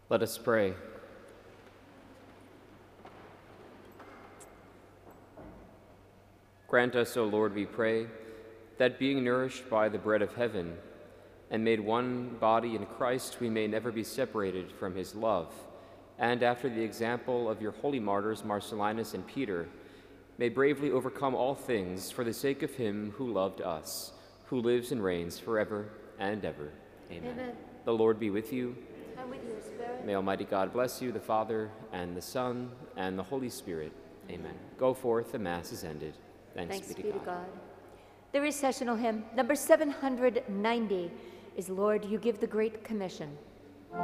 Let us pray. Grant us, O Lord, we pray, that being nourished by the bread of heaven and made one body in Christ, we may never be separated from his love, and after the example of your holy martyrs Marcellinus and Peter, may bravely overcome all things for the sake of him who loved us, who lives and reigns forever and ever. Amen. Amen. The Lord be with you. And with your spirit. May Almighty God bless you, the Father, and the Son, and the Holy Spirit. Amen. Go forth, the Mass is ended. Thanks be to God. The recessional hymn, number 790, is Lord, You Give the Great Commission.